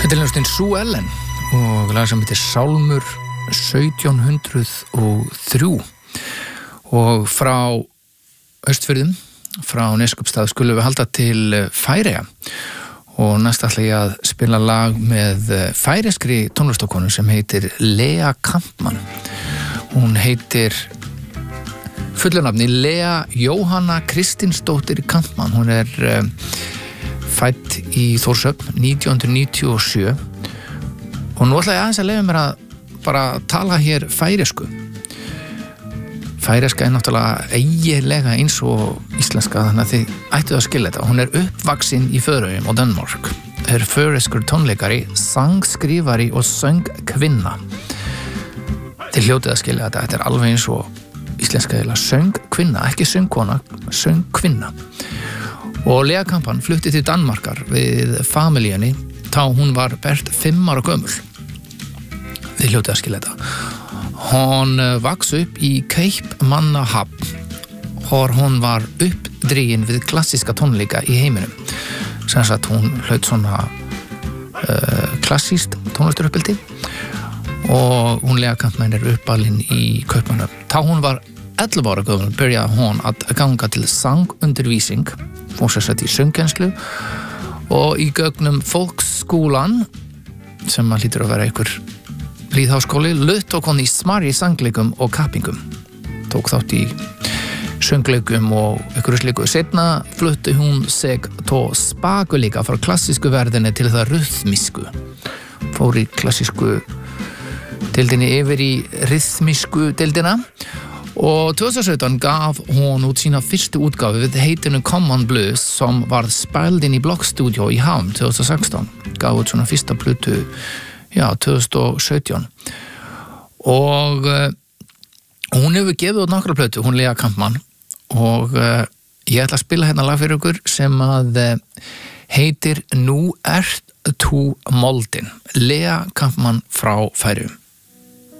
Þetta er hljómsveitin Sue Ellen og lag sem heitir Sálmur 1703 og frá Austfjörðum, frá Neskaupstað skulum við halda til Færeyja og næst ætla ég að spila lag með færeyskri tónlistarkonu sem heitir Lea Kampmann. Hún heitir fullunafni Lea Jóhanna Kristinsdóttir Kampmann. Hún er fædd í Þórshöfn 1997 og nú ætla ég aðeins að leyfa mér að bara tala hér færeysku. Færeyska er náttúrulega eiginlega eins og íslenska, þannig að þið ættuð að skilja þetta. Hún er uppvaksin í Færeyjum og Danmark. Er færeyskur tónleikari, sangskrifari og söngkvinna. Þið hljótið að skilja þetta. Þetta er alveg eins og íslenska eða söngkvinna, ekki söngkona, söngkvinna. Og Lea Kampmann flutti til Danmarkar við familíunni þá hún var bert 5 ára gömul. Þið hljótið að skilja þetta. Hún vaks upp í Kaupmannahöfn og hún var uppdregin við klassíska tónleika í heiminum. Sem sagt hún hlaut svona klassískt tónlistaruppeldi og hún Lea Kampmann er uppalinn í Kaupmannahöfn. Þá hún var 11 ára gömul byrjaði hún að ganga til sangundervísing og sér sett í söngkennslu og í gögnum fólksskólan sem að hlýtur að vera einhver lýðháskóli tók hún í smærri sangleikum og kappingum. Tók þátt í söngleikum og einhverju slíku. Seinna flutti hún sig tó spakuleika frá klassísku verðinni til það rytmísku. Fór í klassísku deildinni yfir í rytmísku deildina. Og 2017 gaf hún út sína fyrstu útgáfu við heitinu Common Blues som var spæld inn í Blockstudio í Havn 2016. Gaf út svona fyrsta plötu 2017. Og hún hefur gefið út nokkra plötu, hún Lea Kampmann. Og ég ætla að spila hérna lag fyrir ykkur sem að heitir Nú ert þú moldin. Lea Kampmann frá Færeyjum.